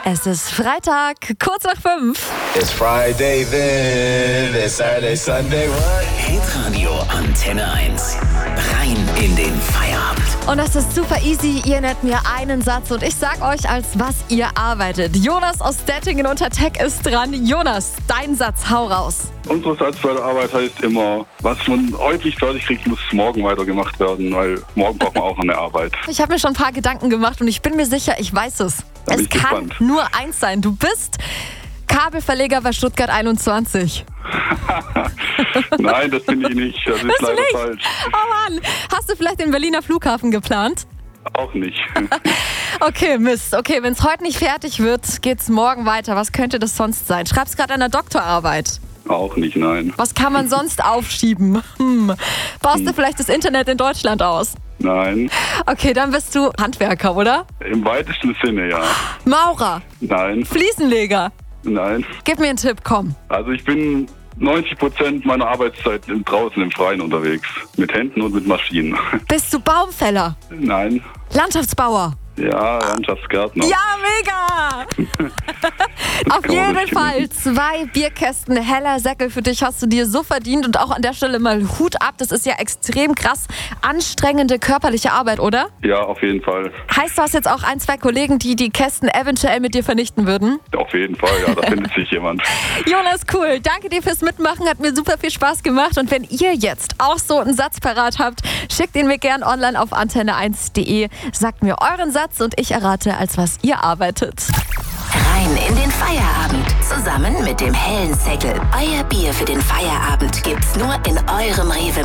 Es ist Freitag, kurz nach 5. It's Friday then, it's Saturday, Sunday, what? Hitradio Antenne 1. Rein in den Feierabend. Und das ist super easy. Ihr nennt mir einen Satz und ich sag euch, als was ihr arbeitet. Jonas aus Dettingen unter Tech ist dran. Jonas, dein Satz, hau raus. Unsere Satz bei der Arbeit heißt immer, was man heute nicht fertig kriegt, muss morgen weitergemacht werden, weil morgen braucht man auch eine Arbeit. Ich habe mir schon ein paar Gedanken gemacht und ich bin mir sicher, ich weiß es. Da bin Es ich kann gespannt. nur eins sein. Du bist Kabelverleger bei Stuttgart 21. Nein, das bin ich nicht. Das ist Bist du leider nicht? falsch. Oh Mann, hast du vielleicht den Berliner Flughafen geplant? Auch nicht. Okay, Mist. Okay, wenn es heute nicht fertig wird, geht's morgen weiter. Was könnte das sonst sein? Schreibst gerade an der Doktorarbeit. Auch nicht, nein. Was kann man sonst aufschieben? Baust du vielleicht das Internet in Deutschland aus? Nein. Okay, dann bist du Handwerker, oder? Im weitesten Sinne, ja. Maurer, Nein, Fliesenleger. nein. Gib mir einen Tipp, komm. Also ich bin 90% meiner Arbeitszeit draußen im Freien unterwegs. Mit Händen und mit Maschinen. Bist du Baumfäller? Nein. Landschaftsbauer? Ja, Landschaftsgärtner. Ja, mega! Auf kann man jeden nicht Fall gewinnen. 2 Bierkästen Heller Säckel für dich hast du dir so verdient. Und auch an der Stelle mal Hut ab. Das ist ja extrem krass anstrengende körperliche Arbeit, oder? Ja, auf jeden Fall. Heißt, du hast jetzt auch 1, 2 Kollegen, die die Kästen eventuell mit dir vernichten würden? Auf jeden Fall, ja, da findet sich jemand. Jonas, cool. Danke dir fürs Mitmachen. Hat mir super viel Spaß gemacht. Und wenn ihr jetzt auch so einen Satz parat habt, schickt ihn mir gern online auf antenne1.de. Sagt mir euren Satz und ich errate, als was ihr arbeitet. Rein in den Feierabend. Zusammen mit dem hellen Säckel. Euer Bier für den Feierabend gibt's nur in eurem Rewe